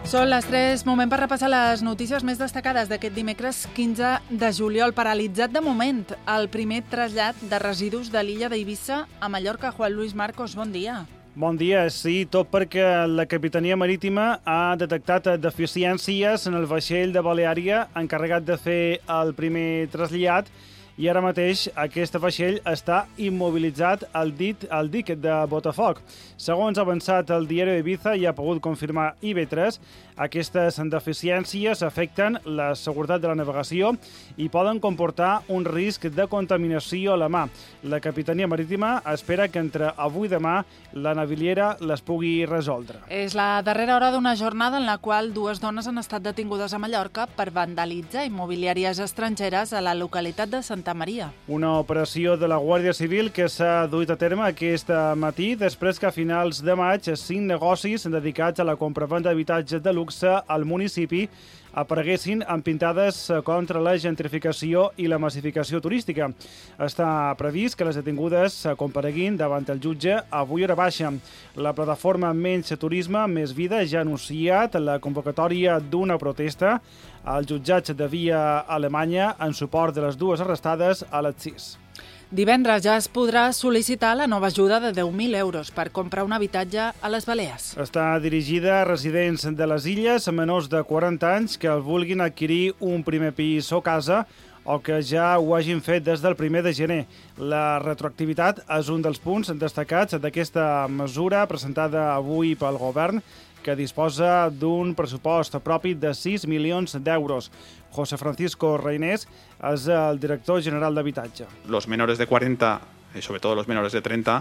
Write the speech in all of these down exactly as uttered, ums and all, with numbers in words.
Són les tres, moment per repassar les notícies més destacades d'aquest dimecres quinze de juliol. Paralitzat de moment el primer trasllat de residus de l'illa d'Eivissa a Mallorca. Juan Luis Marcos, bon dia. Bon dia, sí, tot perquè la Capitania Marítima ha detectat deficiències en el vaixell de Baleària encarregat de fer el primer trasllat i ara mateix aquest vaixell està immobilitzat al, dit, al dic de Botafoc. Segons ha avançat el diari d'Eivissa i ha pogut confirmar I B tres, aquestes deficiències afecten la seguretat de la navegació i poden comportar un risc de contaminació a la mà. La Capitania Marítima espera que entre avui i demà la naviliera les pugui resoldre. És la darrera hora d'una jornada en la qual dues dones han estat detingudes a Mallorca per vandalitzar immobiliàries estrangeres a la localitat de Santa Maria. Una operació de la Guàrdia Civil que s'ha duit a terme aquest matí després que a finals de maig cinc negocis dedicats a la compravenda d'habitatges de luxe al municipi apareguessin amb pintades contra la gentrificació i la massificació turística. Està previst que les detingudes compareguin davant el jutge avui hora baixa. La plataforma Menys Turisme, Més Vida ja ha anunciat la convocatòria d'una protesta al jutjat de Via Alemanya en suport de les dues arrestades a les sis. Divendres ja es podrà sol·licitar la nova ajuda de deu mil euros per comprar un habitatge a les Balears. Està dirigida a residents de les illes menors de quaranta anys que el vulguin adquirir un primer pis o casa o que ja ho hagin fet des del primer de gener. La retroactivitat és un dels punts destacats d'aquesta mesura presentada avui pel govern, que disposa d'un pressupost propi de sis milions d'euros. José Francisco Reinés és el director general d'Habitatge. Los menores de cuarenta, y sobre todo los menores de treinta,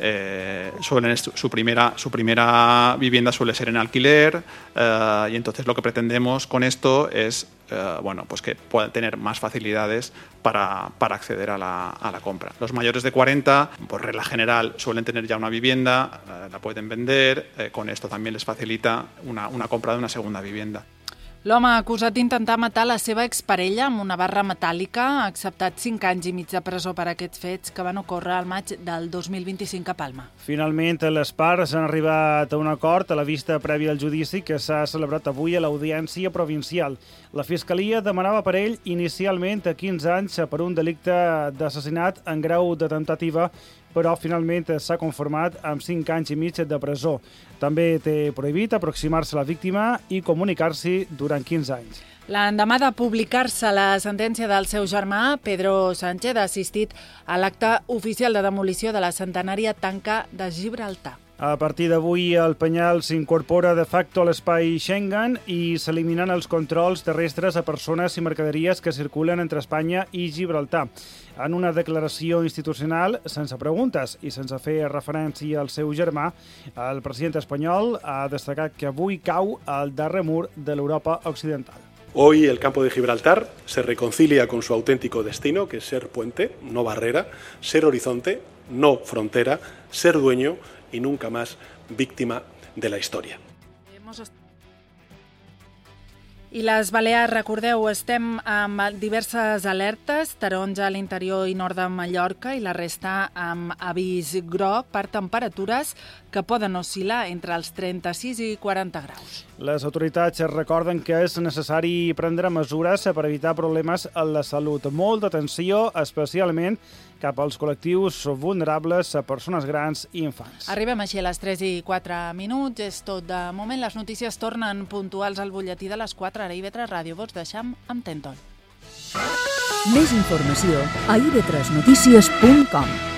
eh, suelen, su, primera, su primera vivienda suele ser en alquiler eh, y entonces lo que pretendemos con esto es eh, bueno, pues que puedan tener más facilidades para, para acceder a la, a la compra. Los mayores de cuarenta, por regla general, suelen tener ya una vivienda, eh, la pueden vender, eh, con esto también les facilita una, una compra de una segunda vivienda. L'home acusat d'intentar matar la seva exparella amb una barra metàl·lica ha acceptat cinc anys i mig de presó per aquests fets que van ocórrer al maig del dos mil vint-i-cinc a Palma. Finalment, les parts han arribat a un acord a la vista prèvia al judici que s'ha celebrat avui a l'Audiència Provincial. La Fiscalia demanava per ell inicialment quinze anys per un delicte d'assassinat en grau de temptativa, però finalment s'ha conformat amb cinc anys i mig de presó. També té prohibit aproximar-se a la víctima i comunicar-s'hi durant quinze anys. L'endemà de publicar-se la sentència del seu germà, Pedro Sánchez ha assistit a l'acte oficial de demolició de la centenària tanca de Gibraltar. A partir d'avui, el Penyal s'incorpora de facto a l'espai Schengen i s'eliminen els controls terrestres a persones i mercaderies que circulen entre Espanya i Gibraltar. En una declaració institucional, sense preguntes i sense fer referència al seu germà, el president espanyol ha destacat que avui cau el darrer mur de l'Europa occidental. Hoy el campo de Gibraltar se reconcilia con su auténtico destino, que es ser puente, no barrera, ser horizonte, no frontera, ser dueño y nunca más víctima de la historia. I les Balears, recordeu, estem amb diverses alertes, taronja a l'interior i nord de Mallorca i la resta amb avís groc per temperatures que poden oscil·lar entre els trenta-sis i quaranta graus. Les autoritats recorden que és necessari prendre mesures per evitar problemes a la salut. Molta atenció, especialment cap als col·lectius vulnerables, a persones grans i infants. Arribem així a les tres i quatre minuts. És tot de moment. Les notícies tornen puntuals al butlletí de les quatre. Ara I V tres Ràdio. Vos deixam amb Tenton. Més informació a i ve tres notícies punt com.